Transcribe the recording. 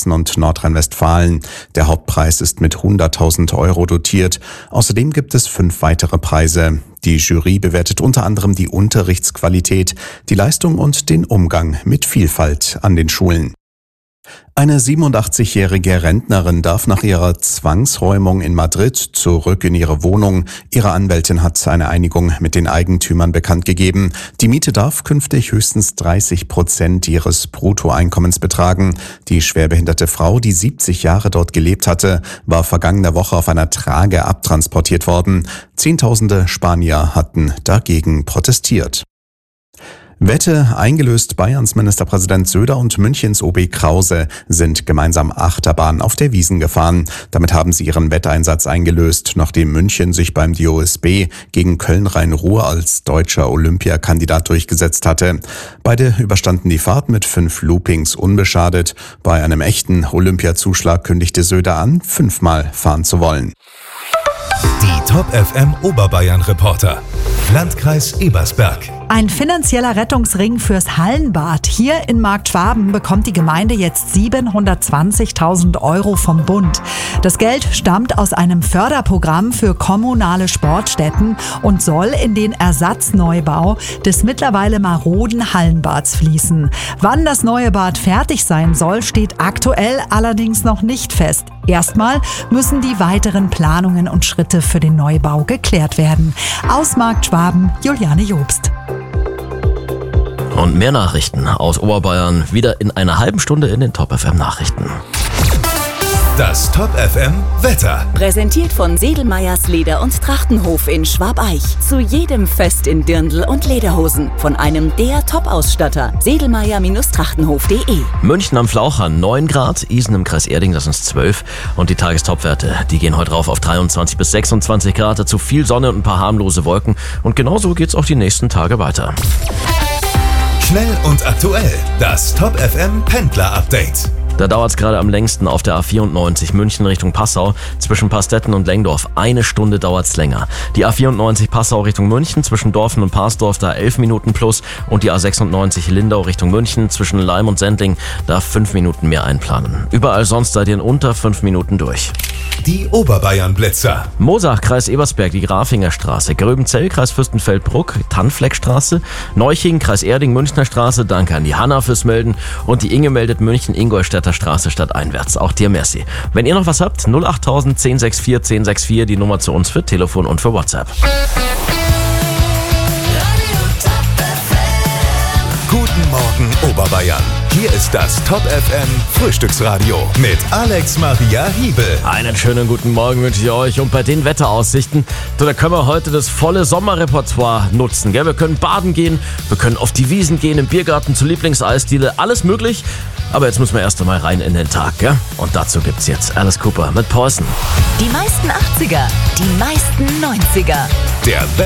Hessen und Nordrhein-Westfalen. Der Hauptpreis ist mit 100.000 Euro dotiert. Außerdem gibt es 5 weitere Preise. Die Jury bewertet unter anderem die Unterrichtsqualität, die Leistung und den Umgang mit Vielfalt an den Schulen. Eine 87-jährige Rentnerin darf nach ihrer Zwangsräumung in Madrid zurück in ihre Wohnung. Ihre Anwältin hat eine Einigung mit den Eigentümern bekannt gegeben. Die Miete darf künftig höchstens 30% ihres Bruttoeinkommens betragen. Die schwerbehinderte Frau, die 70 Jahre dort gelebt hatte, war vergangene Woche auf einer Trage abtransportiert worden. Zehntausende Spanier hatten dagegen protestiert. Wette: eingelöst. Bayerns Ministerpräsident Söder und Münchens OB Krause sind gemeinsam Achterbahn auf der Wiesn gefahren. Damit haben sie ihren Wetteinsatz eingelöst, nachdem München sich beim DOSB gegen Köln-Rhein-Ruhr als deutscher Olympiakandidat durchgesetzt hatte. Beide überstanden die Fahrt mit 5 Loopings unbeschadet. Bei einem echten Olympiazuschlag kündigte Söder an, 5-mal fahren zu wollen. Die Top FM Oberbayern-Reporter. Landkreis Ebersberg. Ein finanzieller Rettungsring fürs Hallenbad. Hier in Marktschwaben bekommt die Gemeinde jetzt 720.000 Euro vom Bund. Das Geld stammt aus einem Förderprogramm für kommunale Sportstätten und soll in den Ersatzneubau des mittlerweile maroden Hallenbads fließen. Wann das neue Bad fertig sein soll, steht aktuell allerdings noch nicht fest. Erstmal müssen die weiteren Planungen und Schritte für den Neubau geklärt werden. Aus Marktschwaben, Juliane Jobst. Und mehr Nachrichten aus Oberbayern wieder in einer halben Stunde in den Top FM Nachrichten. Das Top FM Wetter. Präsentiert von Sedelmeyers Leder- und Trachtenhof in Schwabeich. Zu jedem Fest in Dirndl und Lederhosen. Von einem der Top-Ausstatter. Sedelmeyer-Trachtenhof.de. München am Flaucher 9 Grad, Isen im Kreis Erding, das sind 12. Und die Tagestopwerte, die gehen heute rauf auf 23 bis 26 Grad. Dazu viel Sonne und ein paar harmlose Wolken. Und genauso geht's auch die nächsten Tage weiter. Schnell und aktuell. Das Top FM Pendler Update. Da dauert es gerade am längsten auf der A94 München Richtung Passau. Zwischen Pastetten und Lengdorf 1 Stunde dauert es länger. Die A94 Passau Richtung München zwischen Dorfen und Parsdorf da 11 Minuten plus. Und die A96 Lindau Richtung München zwischen Leim und Sendling da 5 Minuten mehr einplanen. Überall sonst seid ihr in unter 5 Minuten durch. Die Oberbayern-Blitzer. Moosach, Kreis Ebersberg, die Grafingerstraße. Gröbenzell, Kreis Fürstenfeldbruck, Tannfleckstraße. Neuching, Kreis Erding, Münchner Straße. Danke an die Hanna fürs Melden. Und die Inge meldet München, Ingolstädter Straße stadteinwärts. Auch dir merci. Wenn ihr noch was habt, 08000 1064 1064, die Nummer zu uns für Telefon und für WhatsApp. Guten Morgen Oberbayern. Hier ist das Top FM Frühstücksradio mit Alex Maria Hiebel. Einen schönen guten Morgen wünsche ich euch. Und bei den Wetteraussichten, da können wir heute das volle Sommerrepertoire nutzen. Gell? Wir können baden gehen, wir können auf die Wiesn gehen, im Biergarten zur Lieblingseisdiele, alles möglich. Aber jetzt müssen wir erst einmal rein in den Tag. Gell? Und dazu gibt's jetzt Alice Cooper mit Poison. Die meisten 80er, die meisten 90er. Der